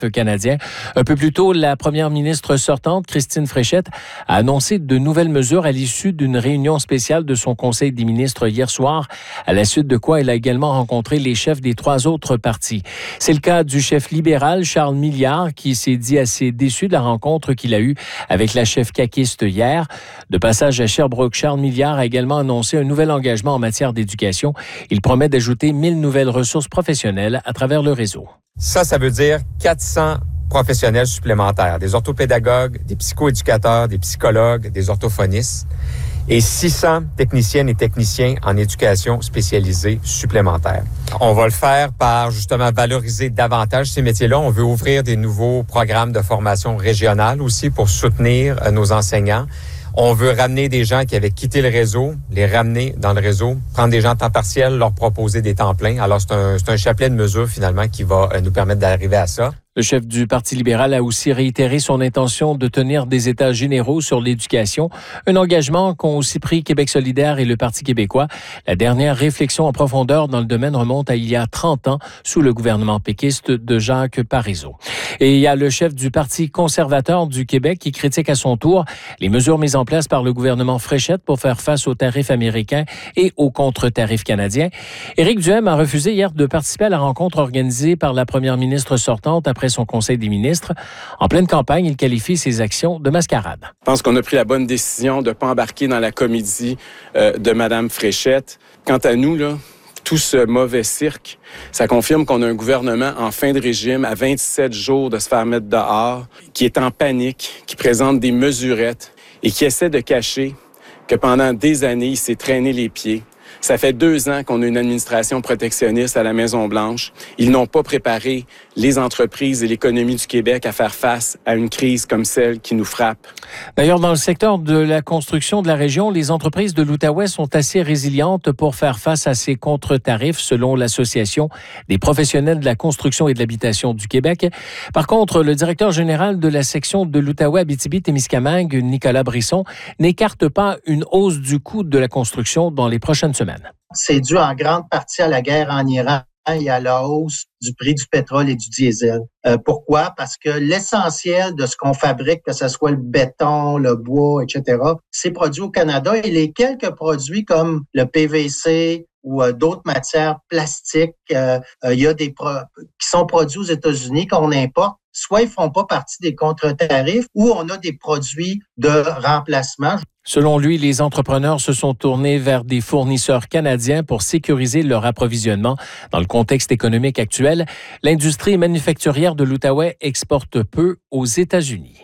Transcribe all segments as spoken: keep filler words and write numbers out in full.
canadien. Un peu plus tôt, la première ministre sortante, Christine Fréchette, a annoncé de nouvelles mesures à l'issue d'une réunion spéciale de son Conseil des ministres hier soir, à la suite de quoi elle a également rencontré les chefs des trois autres partis. C'est le cas du chef libéral, Charles Milliard, qui s'est dit assez déçu de la rencontre qu'il a eue avec la chef caquiste hier. De passage à Sherbrooke, Charles Milliard a également annoncé un nouvel engagement en matière d'éducation. Il promet d'ajouter mille nouvelles ressources professionnelles à travers le réseau. Ça, ça veut dire quatre cents professionnels supplémentaires, des orthopédagogues, des psychoéducateurs, des psychologues, des orthophonistes et six cents techniciennes et techniciens en éducation spécialisée supplémentaires. On va le faire par justement valoriser davantage ces métiers-là. On veut ouvrir des nouveaux programmes de formation régionale aussi pour soutenir nos enseignants. On veut ramener des gens qui avaient quitté le réseau, les ramener dans le réseau, prendre des gens à temps partiel, leur proposer des temps pleins. Alors, c'est un, c'est un chapelet de mesures, finalement, qui va nous permettre d'arriver à ça. Le chef du Parti libéral a aussi réitéré son intention de tenir des états généraux sur l'éducation, un engagement qu'ont aussi pris Québec solidaire et le Parti québécois. La dernière réflexion en profondeur dans le domaine remonte à il y a trente ans, sous le gouvernement péquiste de Jacques Parizeau. Et il y a le chef du Parti conservateur du Québec qui critique à son tour les mesures mises en place par le gouvernement Fréchette pour faire face aux tarifs américains et aux contre-tarifs canadiens. Éric Duhem a refusé hier de participer à la rencontre organisée par la première ministre sortante après son Conseil des ministres. En pleine campagne, il qualifie ses actions de mascarade. Je pense qu'on a pris la bonne décision de ne pas embarquer dans la comédie euh, de Mme Fréchette. Quant à nous, là, tout ce mauvais cirque, ça confirme qu'on a un gouvernement en fin de régime à vingt-sept jours de se faire mettre dehors, qui est en panique, qui présente des mesurettes et qui essaie de cacher que pendant des années, il s'est traîné les pieds. Ça fait deux ans qu'on a une administration protectionniste à la Maison-Blanche. Ils n'ont pas préparé les entreprises et l'économie du Québec à faire face à une crise comme celle qui nous frappe. D'ailleurs, dans le secteur de la construction de la région, les entreprises de l'Outaouais sont assez résilientes pour faire face à ces contre-tarifs, selon l'Association des professionnels de la construction et de l'habitation du Québec. Par contre, le directeur général de la section de l'Outaouais Abitibi-Témiscamingue, Nicolas Brisson, n'écarte pas une hausse du coût de la construction dans les prochaines semaines. C'est dû en grande partie à la guerre en Iran et à la hausse du prix du pétrole et du diesel. Euh, pourquoi? Parce que l'essentiel de ce qu'on fabrique, que ce soit le béton, le bois, et cetera, c'est produit au Canada et les quelques produits comme le P V C ou euh, d'autres matières plastiques, il euh, euh, y a des pro- qui sont produits aux États-Unis qu'on importe. Soit ils font pas partie des contre-tarifs ou on a des produits de remplacement. Selon lui, les entrepreneurs se sont tournés vers des fournisseurs canadiens pour sécuriser leur approvisionnement. Dans le contexte économique actuel, l'industrie manufacturière de l'Outaouais exporte peu aux États-Unis.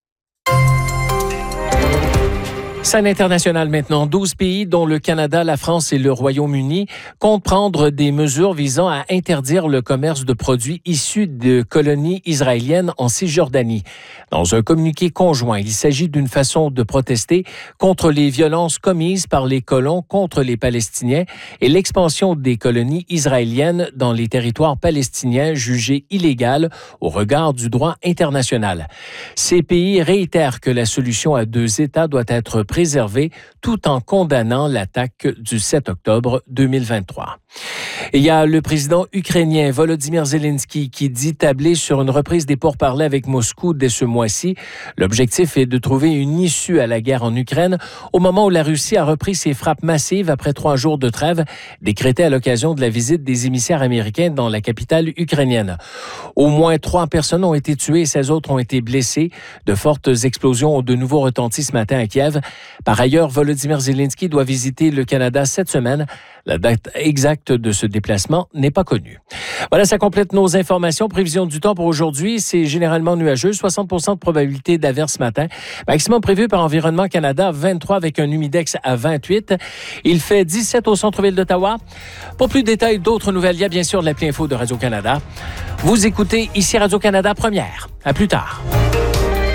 Scène internationale maintenant. douze pays, dont le Canada, la France et le Royaume-Uni, comptent prendre des mesures visant à interdire le commerce de produits issus de colonies israéliennes en Cisjordanie. Dans un communiqué conjoint, il s'agit d'une façon de protester contre les violences commises par les colons contre les Palestiniens et l'expansion des colonies israéliennes dans les territoires palestiniens jugés illégales au regard du droit international. Ces pays réitèrent que la solution à deux États doit être préservé tout en condamnant l'attaque du sept octobre deux mille vingt-trois. Et il y a le président ukrainien Volodymyr Zelensky qui dit tabler sur une reprise des pourparlers avec Moscou dès ce mois-ci. L'objectif est de trouver une issue à la guerre en Ukraine au moment où la Russie a repris ses frappes massives après trois jours de trêve décrétées à l'occasion de la visite des émissaires américains dans la capitale ukrainienne. Au moins trois personnes ont été tuées et seize autres ont été blessées. De fortes explosions ont de nouveau retenti ce matin à Kiev. Par ailleurs, Volodymyr Zelensky doit visiter le Canada cette semaine. La date exacte de ce déplacement n'est pas connue. Voilà, ça complète nos informations. Prévision du temps pour aujourd'hui, c'est généralement nuageux. soixante pour cent de probabilité d'averse ce matin. Maximum prévu par Environnement Canada, vingt-trois avec un humidex à vingt-huit. Il fait dix-sept au centre-ville d'Ottawa. Pour plus de détails, d'autres nouvelles, il y a bien sûr l'appli info de Radio-Canada. Vous écoutez ici Radio-Canada Première. À plus tard.